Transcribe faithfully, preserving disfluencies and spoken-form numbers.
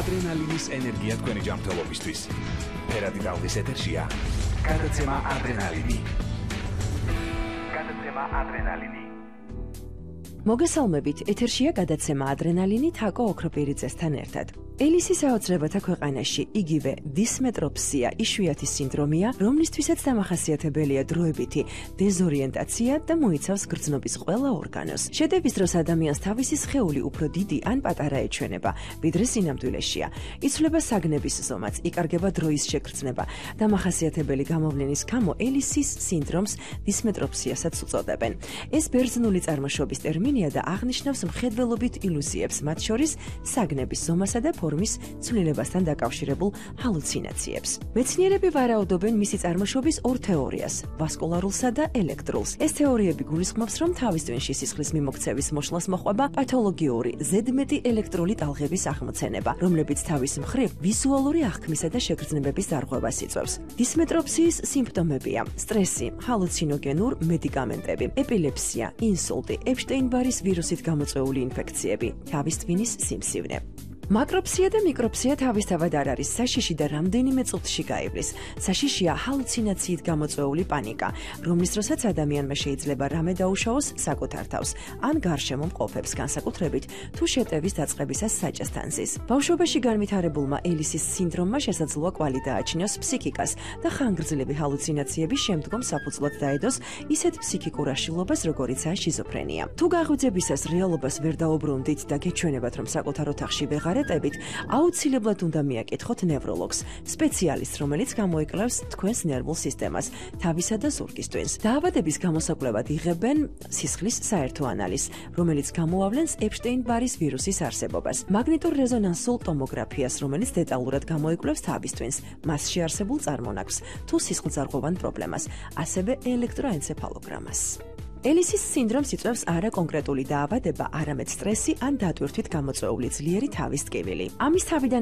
ადრენალინის ენერგია თქვენი ჯანმრთელობისთვის. ფერადი ტალღის ეთერშია გადაცემა ადრენალინი. გადაცემა ადრენალინი. მოგესალმებით, ეთერშია გადაცემა ადრენალინი თაკო ოქროპირიძესთან ერთად. ელისის საოცრებათა ქვეყანაში იგივე დისმეტროპსია იშვიათი სინდრომია, რომლისთვისაც დამახასიათებელია დროებითი დეზორიენტაცია და მოიცავს გრძნობის ყველა ორგანოს. შედევის დროს ადამიანს თავისი სხეული უფრო დიდი ან პატარა ეჩვენება, ვიდრე სინამდვილეშია. იცვლება საგნების ზომაც, იკარგება დროის შეგრძნება. დამახასიათებელი გამოვლენის გამო ელისის სინდრომს დისმეტროპსიასაც უწოდებენ. ეს ბერძნული წარმოშობის ტერმინია და აღნიშნავს მხედველობით ილუზიებს, მათ შორის საგნების ზომასა და ფორმის ცვლილებასთან დაკავშირებულ ჰალუცინაციებს. მეცნიერები ვარაუდობენ მისი წარმოშობის ორ თეორიას, ვასკულარულსა და ელექტრულს. ეს თეორიები გულისხმობს, რომ თავის ტვინში სისხლის მიმოქცევის მოშლას მოყვება პათოლოგიური ზედმეტი ელექტრული ტალღების აღმოცენება, რომლებიც თავის მხრივ ვიზუალური აღქმისა და შეგრძნებების დარღვევას იწვევს. დისმეტროპსიის სიმპტომებია: სტრესი, ჰალუცინოგენურ მედიკამენტები, ეპილეფსია, ინსულტი, ეპშტეინ-ბარის ვირუსით გამოწვეული ინფექციები, თავის ტვინის სიმსივნე. მაკროპსია და მიკროპსია თავისთავად არ არის საშიში და რამდენიმე წუთში გაივლის. საშიშია ჰალუცინაციით გამოწვეული პანიკა, რომლის დროსაც ადამიანმა შეიძლება რამე დაუშაოს საკუთარ თავს ან გარშემო მყოფებს, განსაკუთრებით თუ შეტევის დაწყებისას საჭესთან ზის. ბავშვობაში განვითარებულმა ელისის სინდრომმა შესაძლოა კვალი დააჩინოს ფსიქიკას და ხანგრძლივი ჰალუცინაციები შემდგომ საფუძვლად დაედოს ისეთ ფსიქიკურ აშლილობას, როგორიცაა შიზოფრენია. თუ გაღვიძებისას რეალობას ვერ დაუბრუნდით და გეჩვენებათ, რომ საკუთარ ოთახში ვეღარ აუცილებლად უნდა მიაკითხოთ ნევროლოგს, სპეციალისტს, რომელიც გამოიკლავს თქვენს ნერვულ სისტემას, თავისა და ზურგის ტვინს. დაავადების გამოსაკვლევად იღებენ სისხლის საერთო ანალიზს, რომელიც გამოავლენს ეპშტეინ-ბარის ვირუსის არსებობას, მაგნიტურ რეზონანსულ ტომოგრაფიას, რომელიც დეტალურად გამოიკვლევს თავის ტვინს, მასში არსებულ წარმონაქმს, თუ სისხლძარღვოვან პრობლემას, ასევე ელექტროენცეფალოგრამას. ელისის სინდრომს იწვევს არა კონკრეტული დაავადება, არამედ სტრესი ან დატვირთვით გამოწვეული ძლიერი თავის ტკივილი. ამის თავიდან